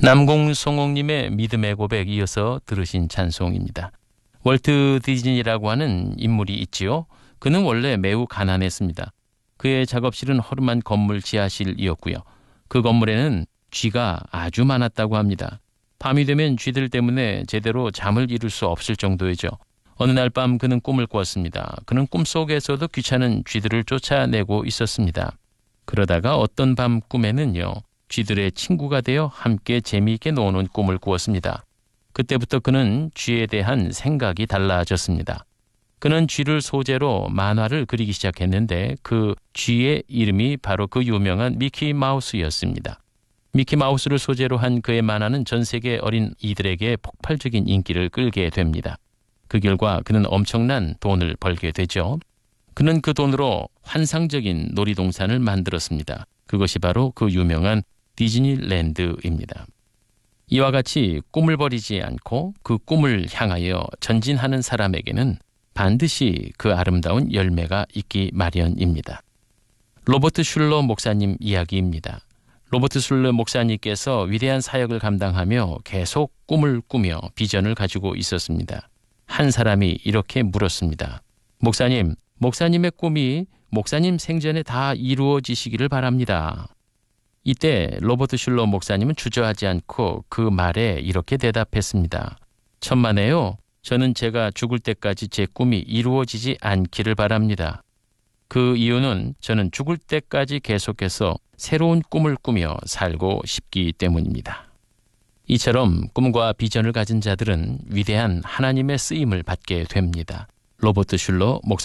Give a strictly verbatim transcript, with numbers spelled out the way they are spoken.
남공송옥님의 믿음의 고백 이어서 들으신 찬송입니다. 월트 디즈니라고 하는 인물이 있지요. 그는 원래 매우 가난했습니다. 그의 작업실은 허름한 건물 지하실이었고요. 그 건물에는 쥐가 아주 많았다고 합니다. 밤이 되면 쥐들 때문에 제대로 잠을 이룰 수 없을 정도이죠. 어느 날 밤 그는 꿈을 꾸었습니다. 그는 꿈속에서도 귀찮은 쥐들을 쫓아내고 있었습니다. 그러다가 어떤 밤 꿈에는요, 쥐들의 친구가 되어 함께 재미있게 노는 꿈을 꾸었습니다. 그때부터 그는 쥐에 대한 생각이 달라졌습니다. 그는 쥐를 소재로 만화를 그리기 시작했는데 그 쥐의 이름이 바로 그 유명한 미키 마우스였습니다. 미키 마우스를 소재로 한 그의 만화는 전 세계 어린 이들에게 폭발적인 인기를 끌게 됩니다. 그 결과 그는 엄청난 돈을 벌게 되죠. 그는 그 돈으로 환상적인 놀이동산을 만들었습니다. 그것이 바로 그 유명한 디즈니랜드입니다. 이와 같이 꿈을 버리지 않고 그 꿈을 향하여 전진하는 사람에게는 반드시 그 아름다운 열매가 있기 마련입니다. 로버트 슐러 목사님 이야기입니다. 로버트 슐러 목사님께서 위대한 사역을 감당하며 계속 꿈을 꾸며 비전을 가지고 있었습니다. 한 사람이 이렇게 물었습니다. 목사님, 목사님의 꿈이 목사님 생전에 다 이루어지시기를 바랍니다. 이때 로버트 슐러 목사님은 주저하지 않고 그 말에 이렇게 대답했습니다. 천만에요. 저는 제가 죽을 때까지 제 꿈이 이루어지지 않기를 바랍니다. 그 이유는 저는 죽을 때까지 계속해서 새로운 꿈을 꾸며 살고 싶기 때문입니다. 이처럼 꿈과 비전을 가진 자들은 위대한 하나님의 쓰임을 받게 됩니다. 로버트 슐러 목사